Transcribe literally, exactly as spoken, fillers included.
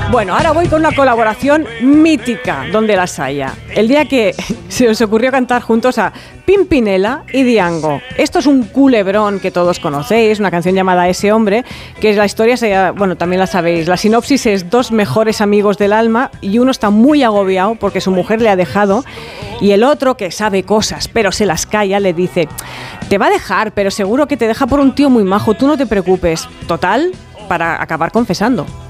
Bueno, ahora voy con una colaboración mítica, donde las haya. El día que se os ocurrió cantar juntos a Pimpinela y Diango. Esto es un culebrón que todos conocéis, una canción llamada Ese hombre, que es la historia, se, bueno, también la sabéis. La sinopsis es dos mejores amigos del alma y uno está muy agobiado porque su mujer le ha dejado y el otro, que sabe cosas pero se las calla, le dice: te va a dejar, pero seguro que te deja por un tío muy majo, tú no te preocupes. Total, para acabar confesando.